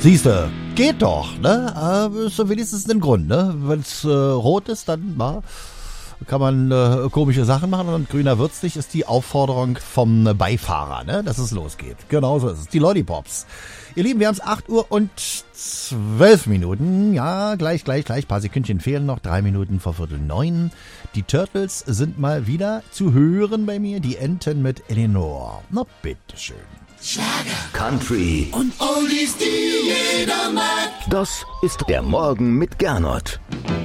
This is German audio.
Siehste, geht doch, ne? Ist so wenigstens ein Grund, ne? Wenn's rot ist, dann kann man komische Sachen machen und grüner wird's nicht, ist die Aufforderung vom Beifahrer, ne? Dass es losgeht. Genau so ist es. Die Lollipops. Ihr Lieben, wir haben's 8 Uhr und 12 Minuten. Ja, gleich. Paar Sekündchen fehlen noch. 3 Minuten vor 8:45. Die Turtles sind mal wieder zu hören bei mir. Die Enten mit Eleanor. Na, bitteschön. Schlager, Country und Oldies, die jeder mag. Das ist der Morgen mit Gernot.